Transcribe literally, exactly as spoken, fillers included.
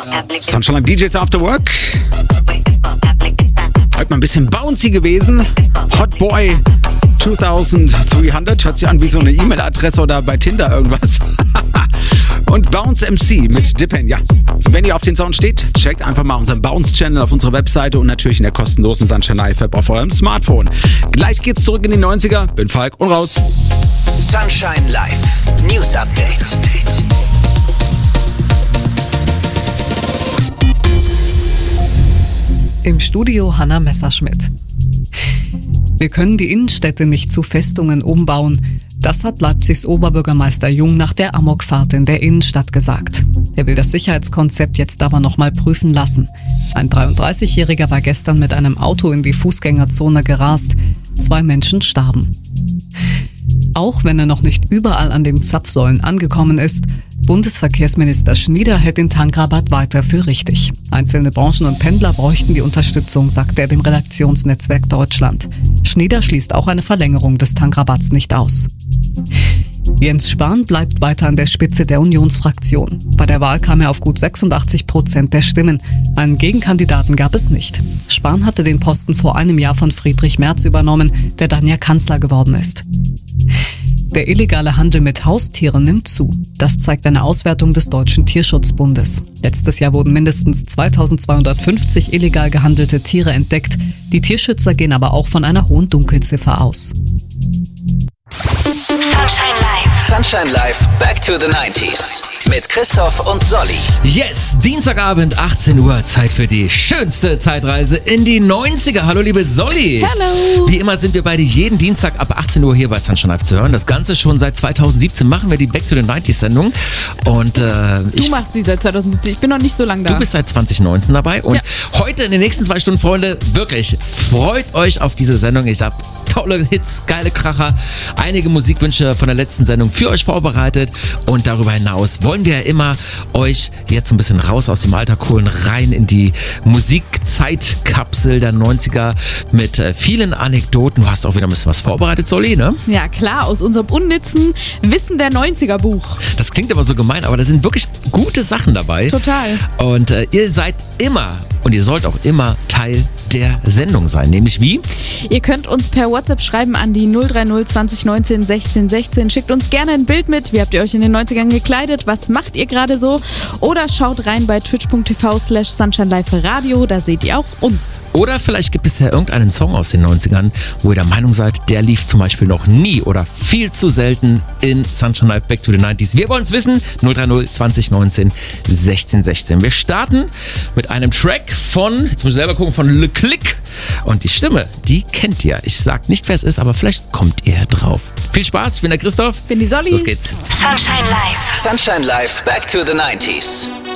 Sunshine Live D Js After Work. Heute mal ein bisschen bouncy gewesen. Hot Boy dreitausenddreihundert hört sich an wie so eine E-Mail-Adresse oder bei Tinder irgendwas. Und Bounce M C mit Dippen, ja. Wenn ihr auf den Sound steht, checkt einfach mal unseren Bounce-Channel auf unserer Webseite und natürlich in der kostenlosen Sunshine Live-App auf eurem Smartphone. Gleich geht's zurück in die neunziger. Bin Falk und raus. Sunshine Live News Update. Im Studio Hanna Messerschmidt. Wir können die Innenstädte nicht zu Festungen umbauen. Das hat Leipzigs Oberbürgermeister Jung nach der Amokfahrt in der Innenstadt gesagt. Er will das Sicherheitskonzept jetzt aber nochmal prüfen lassen. Ein dreiunddreißigjähriger war gestern mit einem Auto in die Fußgängerzone gerast. Zwei Menschen starben. Auch wenn er noch nicht überall an den Zapfsäulen angekommen ist, Bundesverkehrsminister Schnieder hält den Tankrabatt weiter für richtig. Einzelne Branchen und Pendler bräuchten die Unterstützung, sagt er dem Redaktionsnetzwerk Deutschland. Schnieder schließt auch eine Verlängerung des Tankrabatts nicht aus. Jens Spahn bleibt weiter an der Spitze der Unionsfraktion. Bei der Wahl kam er auf gut sechsundachtzig Prozent der Stimmen. Einen Gegenkandidaten gab es nicht. Spahn hatte den Posten vor einem Jahr von Friedrich Merz übernommen, der dann ja Kanzler geworden ist. Der illegale Handel mit Haustieren nimmt zu. Das zeigt eine Auswertung des Deutschen Tierschutzbundes. Letztes Jahr wurden mindestens zweitausendzweihundertfünfzig illegal gehandelte Tiere entdeckt. Die Tierschützer gehen aber auch von einer hohen Dunkelziffer aus. Sunshine Live. Sunshine Live Back to the nineties. Mit Christoph und Solly. Yes, Dienstagabend, achtzehn Uhr, Zeit für die schönste Zeitreise in die neunziger. Hallo liebe Solly. Hallo. Wie immer sind wir beide jeden Dienstag ab achtzehn Uhr hier bei Sunshine Live zu hören. Das Ganze schon seit zweitausendsiebzehn machen wir die Back to the nineties Sendung. Und, äh, du ich, machst sie seit zweitausendsiebzehn, ich bin noch nicht so lange da. Du bist seit zwanzig neunzehn dabei und ja. Heute in den nächsten zwei Stunden, Freunde, wirklich, freut euch auf diese Sendung. Ich habe tolle Hits, geile Kracher, einige Musikwünsche von der letzten Sendung für euch vorbereitet und darüber hinaus wollen wir ja immer euch jetzt ein bisschen raus aus dem Alltag holen, rein in die Musikzeitkapsel der neunziger mit äh, vielen Anekdoten. Du hast auch wieder ein bisschen was vorbereitet, Solly, ne? Ja, klar, aus unserem unnützen Wissen der neunziger Buch. Das klingt aber so gemein, aber da sind wirklich gute Sachen dabei. Total. Und äh, ihr seid immer und ihr sollt auch immer Teil der Sendung sein, nämlich wie? Ihr könnt uns per WhatsApp schreiben an die null drei null zwanzig neunzehn sechzehn sechzehn. Schickt uns gerne ein Bild mit. Wie habt ihr euch in den neunzigern gekleidet? Was macht ihr gerade so? Oder schaut rein bei twitch.tv slash Sunshine Live Radio. Da seht ihr auch uns. Oder vielleicht gibt es ja irgendeinen Song aus den neunzigern, wo ihr der Meinung seid, der lief zum Beispiel noch nie oder viel zu selten in Sunshine Live Back to the nineties. Wir wollen es wissen. null drei null zwanzig neunzehn sechzehn sechzehn. Wir starten mit einem Track von, jetzt muss ich selber gucken, von Le Click. Und die Stimme, die kennt ihr. Ich sag nicht, wer es ist, aber vielleicht kommt ihr drauf. Viel Spaß, ich bin der Christoph. Bin die Solly. Los geht's. Sunshine Live. Sunshine Live Back to the nineties.